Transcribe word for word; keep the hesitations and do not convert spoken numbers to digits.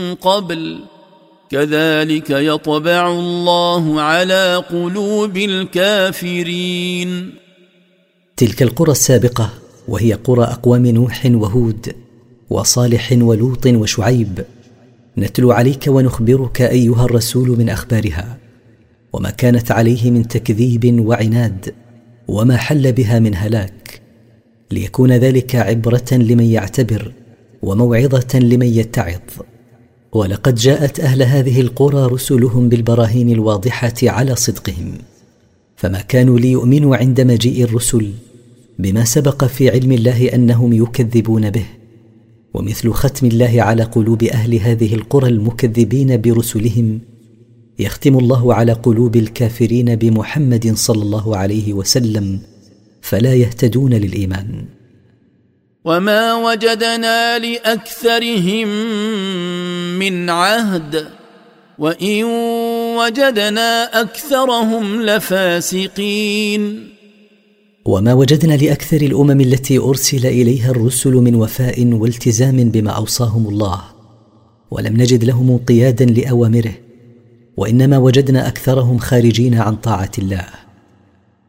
قبل كذلك يطبع الله على قلوب الكافرين. تلك القرى السابقة وهي قرى أقوام نوح وهود وصالح ولوط وشعيب نتلو عليك ونخبرك أيها الرسول من أخبارها وما كانت عليه من تكذيب وعناد وما حل بها من هلاك، ليكون ذلك عبرة لمن يعتبر وموعظة لمن يتعظ. ولقد جاءت أهل هذه القرى رسلهم بالبراهين الواضحة على صدقهم، فما كانوا ليؤمنوا عند مجيء الرسل بما سبق في علم الله أنهم يكذبون به. ومثل ختم الله على قلوب أهل هذه القرى المكذبين برسلهم يختم الله على قلوب الكافرين بمحمد صلى الله عليه وسلم فلا يهتدون للإيمان. وما وجدنا لأكثرهم من عهد وإن وجدنا أكثرهم لفاسقين. وما وجدنا لأكثر الأمم التي أرسل إليها الرسل من وفاء والتزام بما أوصاهم الله، ولم نجد لهم انقيادا لأوامره، وإنما وجدنا أكثرهم خارجين عن طاعة الله.